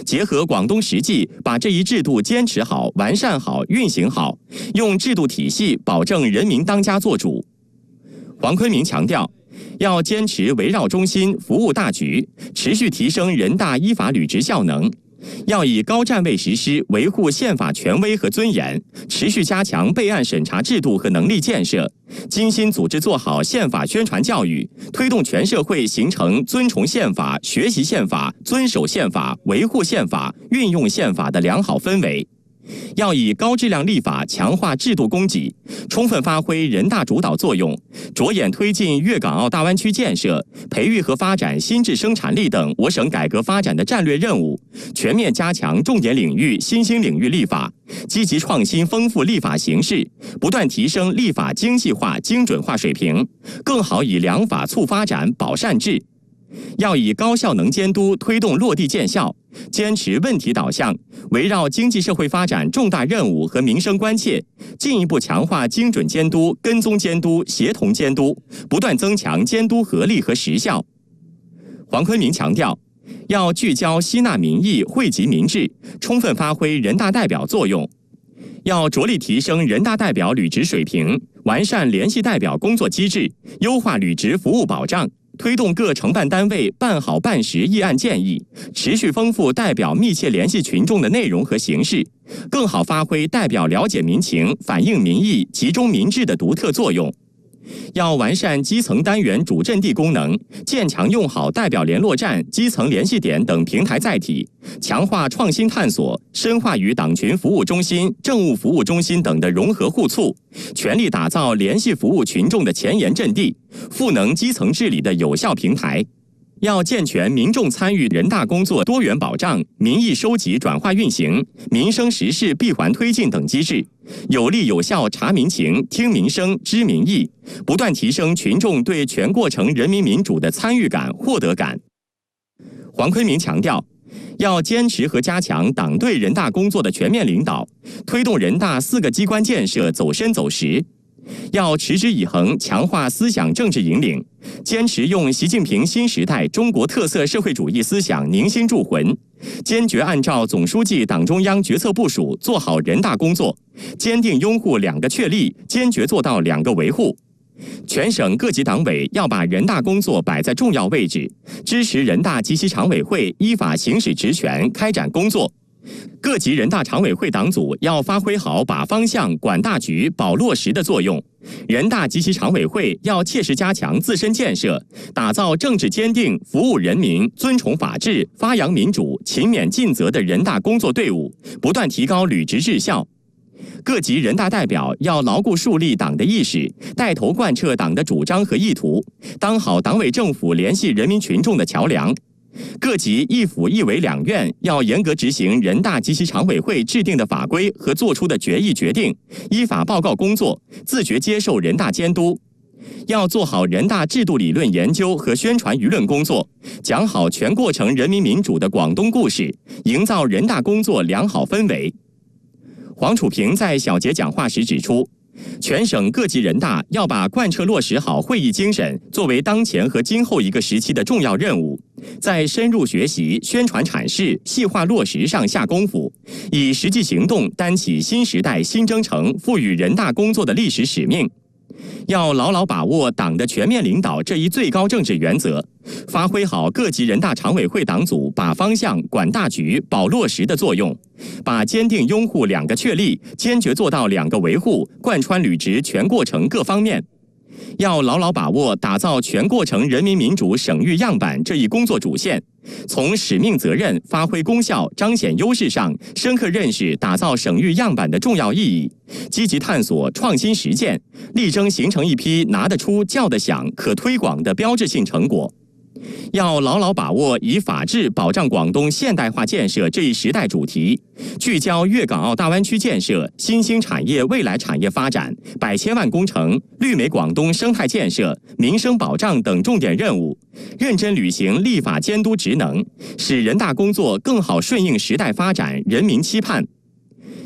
结合广东实际，把这一制度坚持好、完善好、运行好，用制度体系保证人民当家作主。黄坤明强调，要坚持围绕中心、服务大局，持续提升人大依法履职效能。要以高站位实施维护宪法权威和尊严，持续加强备案审查制度和能力建设，精心组织做好宪法宣传教育，推动全社会形成尊崇宪法、学习宪法、遵守宪法、维护宪法、运用宪法的良好氛围。要以高质量立法强化制度供给，充分发挥人大主导作用，着眼推进粤港澳大湾区建设、培育和发展新质生产力等我省改革发展的战略任务，全面加强重点领域、新兴领域立法，积极创新丰富立法形式，不断提升立法精细化、精准化水平，更好以良法促发展、保善治。要以高效能监督推动落地见效，坚持问题导向，围绕经济社会发展重大任务和民生关切，进一步强化精准监督、跟踪监督、协同监督，不断增强监督合力和实效。黄坤明强调，要聚焦吸纳民意、惠及民智，充分发挥人大代表作用。要着力提升人大代表履职水平，完善联系代表工作机制，优化履职服务保障。推动各承办单位办好办实议案建议，持续丰富代表密切联系群众的内容和形式，更好发挥代表了解民情、反映民意、集中民智的独特作用。要完善基层单元主阵地功能，建强用好代表联络站、基层联系点等平台载体，强化创新探索，深化与党群服务中心、政务服务中心等的融合互促，全力打造联系服务群众的前沿阵地，赋能基层治理的有效平台。要健全民众参与人大工作多元保障、民意收集转化运行、民生实事闭环推进等机制，有力有效查民情、听民生、知民意，不断提升群众对全过程人民民主的参与感、获得感。黄坤明强调，要坚持和加强党对人大工作的全面领导，推动人大4个机关建设走深走实。要持之以恒强化思想政治引领，坚持用习近平新时代中国特色社会主义思想凝心铸魂，坚决按照总书记党中央决策部署做好人大工作，坚定拥护2个确立，坚决做到2个维护。全省各级党委要把人大工作摆在重要位置，支持人大及其常委会依法行使职权，开展工作。各级人大常委会党组要发挥好把方向、管大局、保落实的作用。人大及其常委会要切实加强自身建设，打造政治坚定、服务人民、尊崇法治、发扬民主、勤勉尽责的人大工作队伍，不断提高履职质效。各级人大代表要牢固树立党的意识，带头贯彻党的主张和意图，当好党委政府联系人民群众的桥梁。各级一府一委2院要严格执行人大及其常委会制定的法规和作出的决议决定，依法报告工作，自觉接受人大监督。要做好人大制度理论研究和宣传舆论工作，讲好全过程人民民主的广东故事，营造人大工作良好氛围。黄楚平在小结讲话时指出，全省各级人大要把贯彻落实好会议精神作为当前和今后一个时期的重要任务，在深入学习、宣传阐释、细化落实上下功夫，以实际行动担起新时代新征程赋予人大工作的历史使命。要牢牢把握党的全面领导这一最高政治原则，发挥好各级人大常委会党组把方向、管大局、保落实的作用，把坚定拥护2个确立，坚决做到2个维护，贯穿履职全过程各方面。要牢牢把握打造全过程人民民主省域样板这一工作主线，从使命责任、发挥功效、彰显优势上，深刻认识打造省域样板的重要意义，积极探索创新实践，力争形成一批拿得出、叫得响、可推广的标志性成果。要牢牢把握以法治保障广东现代化建设这一时代主题，聚焦粤港澳大湾区建设、新兴产业未来产业发展、100千万工程、绿美广东生态建设、民生保障等重点任务，认真履行立法监督职能，使人大工作更好顺应时代发展、人民期盼。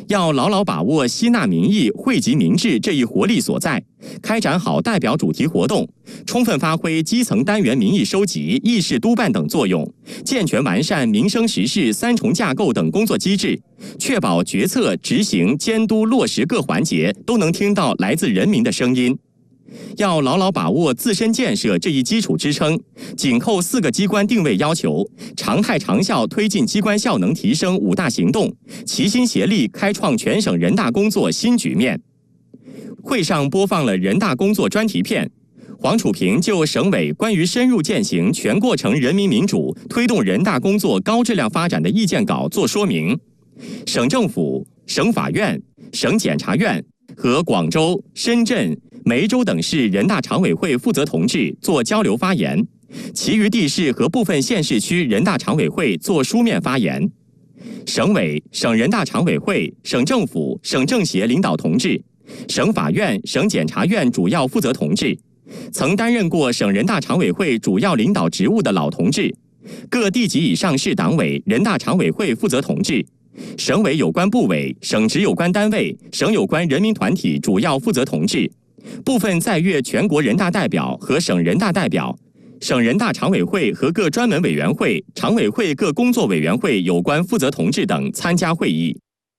要牢牢把握吸纳民意、惠及民智这一活力所在，开展好代表主题活动，充分发挥基层单元民意收集、议事督办等作用，健全完善民生时事三重架构等工作机制，确保决策、执行、监督落实各环节都能听到来自人民的声音。要牢牢把握自身建设这一基础支撑，紧扣4个机关定位要求，常态长效推进机关效能提升5大行动，齐心协力开创全省人大工作新局面。会上播放了人大工作专题片，黄楚平就省委关于深入践行全过程人民民主、推动人大工作高质量发展的意见稿作说明，省政府、省法院、省检察院和广州、深圳、梅州等市人大常委会负责同志做交流发言，其余地市和部分县市区人大常委会做书面发言。省委、省人大常委会、省政府、省政协领导同志，省法院、省检察院主要负责同志，曾担任过省人大常委会主要领导职务的老同志，各地级以上市党委、人大常委会负责同志，省委有关部委、省直有关单位、省有关人民团体主要负责同志，部分在粤全国人大代表和省人大代表，省人大常委会和各专门委员会、常委会各工作委员会有关负责同志等参加会议。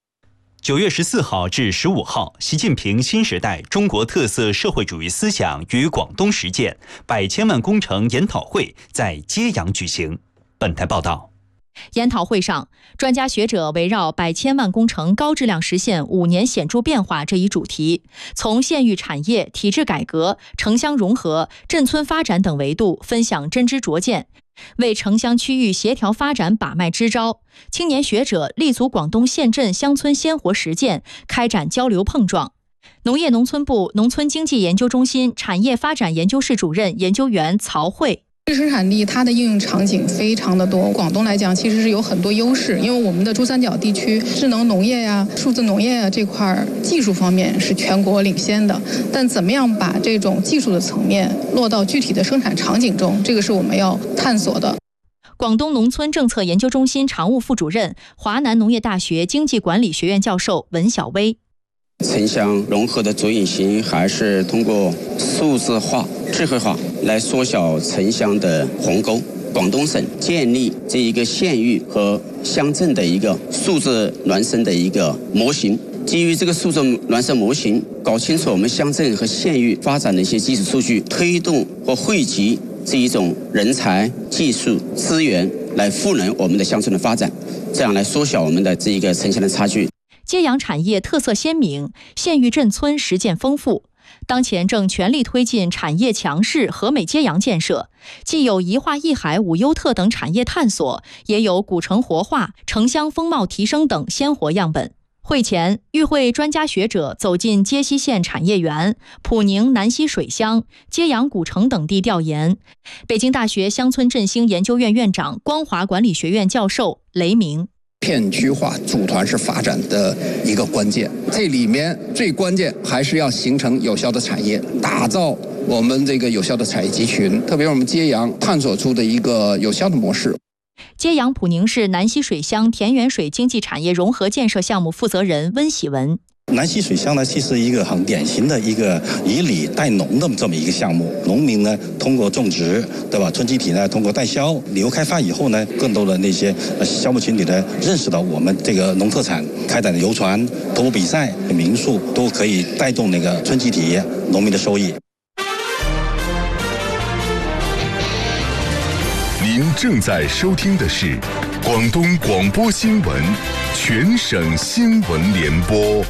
9月14号至15号，习近平新时代中国特色社会主义思想与广东实践100千万工程研讨会在揭阳举行。本台报道。 研讨会上，专家学者围绕100千万工程高质量实现5年显著变化这一主题，从县域产业、体制改革、城乡融合、镇村发展等维度分享真知灼见，为城乡区域协调发展把脉支招。青年学者立足广东县镇乡村鲜活实践，开展交流碰撞。农业农村部农村经济研究中心产业发展研究室主任研究员曹慧。 生产力它的应用场景非常的多，广东来讲其实是有很多优势，因为我们的珠三角地区智能农业呀、数字农业呀这块技术方面是全国领先的，但怎么样把这种技术的层面落到具体的生产场景中，这个是我们要探索的。 广东农村政策研究中心常务副主任、华南农业大学经济管理学院教授文晓薇。 城乡融合的主引型还是通过数字化、智慧化来缩小城乡的鸿沟。广东省建立这一个县域和乡镇的一个数字孪生的一个模型，基于这个数字孪生模型，搞清楚我们乡镇和县域发展的一些基础数据，推动或汇集这一种人才、技术、资源来赋能我们的乡村的发展，这样来缩小我们的这一个城乡的差距。 揭阳产业特色鲜明，县域镇村实践丰富。当前正全力推进产业强势和美揭阳建设，既有一化一海五优特等产业探索，也有古城活化、城乡风貌提升等鲜活样本。会前，与会专家学者走进揭西县产业园、普宁南溪水乡、揭阳古城等地调研。北京大学乡村振兴研究院院长、光华管理学院教授雷鸣。 片区化组团式发展的一个关键，这里面最关键还是要形成有效的产业，打造我们这个有效的产业集群，特别是我们揭阳探索出的一个有效的模式。 揭阳普宁市南溪水乡田园水经济产业融合建设项目负责人温喜文。 南溪水乡呢，其实一个很典型的一个以里带农的这么一个项目。农民呢，通过种植，对吧？村集体呢，通过代销、旅游开发以后呢，更多的那些消费群体呢，认识到我们这个农特产，开展的游船、徒步比赛、民宿都可以带动那个村集体农民的收益。 您正在收听的是广东广播新闻全省新闻联播。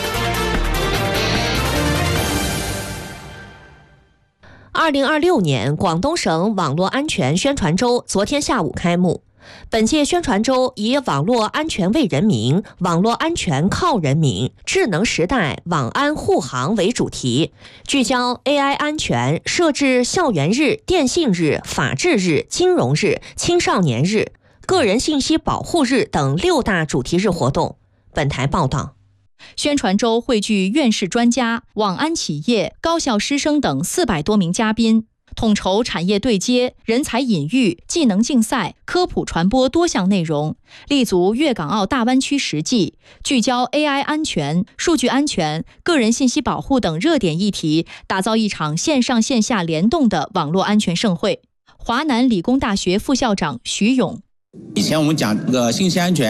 2026年广东省网络安全宣传周昨天下午开幕。本届宣传周以网络安全为人民、网络安全靠人民、智能时代网安护航为主题，聚焦 AI 安全，设置校园日、电信日、法治日、金融日、青少年日、个人信息保护日等6大主题日活动。本台报道。 宣传周汇聚院士专家、网安企业、高校师生等400多名嘉宾， 统筹产业对接、人才引育、技能竞赛、科普传播多项内容，立足粤港澳大湾区实际，聚焦 AI 安全、数据安全、个人信息保护等热点议题，打造一场线上线下联动的网络安全盛会。华南理工大学副校长徐勇： 以前我们讲这个信息安全